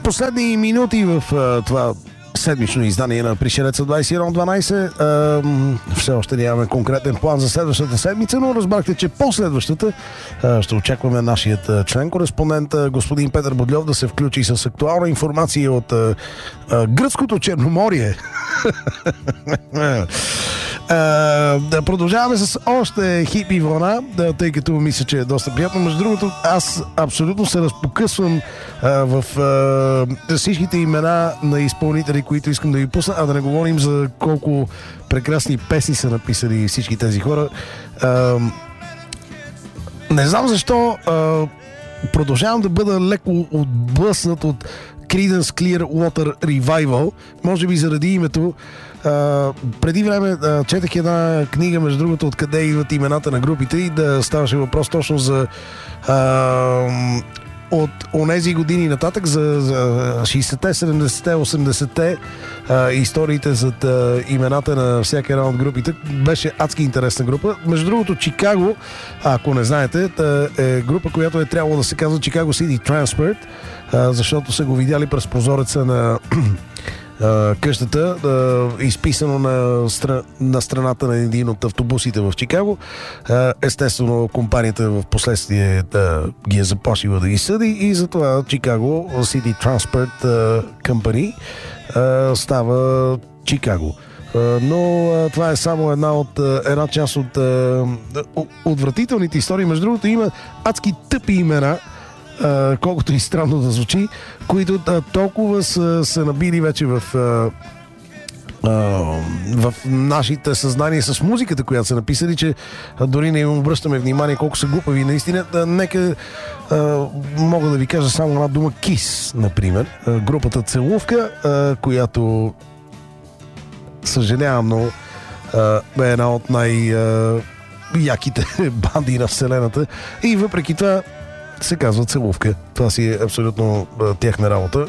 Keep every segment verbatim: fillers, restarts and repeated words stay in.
Последни минути в а, това седмично издание на Пришелеца двайсет и едно дванайсет. А, все още нямаме конкретен план за следващата седмица, но разбрахте, че последващата а, ще очакваме нашият член-кореспондент господин Петър Бодльов да се включи с актуална информация от а, а, гръцкото Черноморие. Uh, да продължаваме с още хипи вълна, да, тъй като мисля, че е доста приятно. Между другото, аз абсолютно се разпокъсвам uh, в uh, всичките имена на изпълнители, които искам да ви пусна, а да не говорим за колко прекрасни песни са написали всички тези хора. Uh, не знам защо uh, продължавам да бъда леко отблъснат от Creedence Clearwater Revival, може би заради името. Uh, преди време uh, четах една книга, между другото, откъде идват имената на групите и да ставаше въпрос точно за uh, от онези години нататък, за, за шейсетте, седемдесетте, осемдесетте uh, историите зад uh, имената на всяка една от групите. Беше адски интересна група. Между другото, Чикаго, ако не знаете, е група, която е трябвало да се казва Chicago City Transport, uh, защото са го видяли през прозореца на Uh, къщата, uh, изписано на, стра... на страната на един от автобусите в Чикаго. Uh, естествено, компанията в последствие uh, ги е заплашила да ги съди и затова Chicago City Transport uh, Company uh, става Чикаго. Uh, но uh, това е само една, от, uh, една част от uh, отвратителните истории. Между другото, има адски тъпи имена, Uh, колкото и странно да звучи, които uh, толкова са, са набили вече в, uh, uh, в нашите съзнания с музиката, която са написали, че uh, дори не им обръщаме внимание колко са глупави. Наистина, uh, нека uh, мога да ви кажа само една дума. Kiss, например. Uh, групата Целувка, uh, която съжалявам, но uh, е една от най-яките uh, банди на вселената и въпреки това се казва Целувка. Това си е абсолютно а, тяхна работа.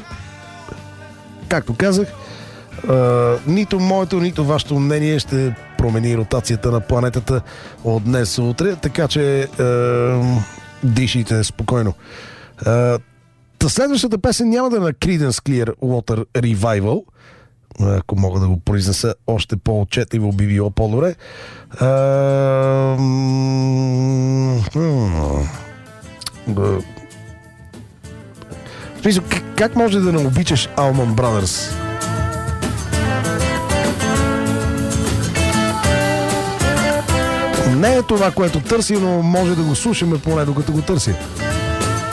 Както казах, а, нито моето, нито вашето мнение ще промени ротацията на планетата от днес за утре, така че а, дишите спокойно. А, та следващата песен няма да е на Creedence Clearwater Revival, ако мога да го произнеса още по-отчетливо, би било по-добре. А, м- В смисъл, как може да не обичаш Allman Brothers? Не е това, което търси, но може да го слушаме поне докато го търси.